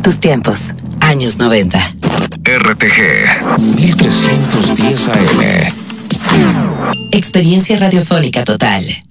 Tus tiempos, años 90. RTG 1310 AM. Experiencia radiofónica total.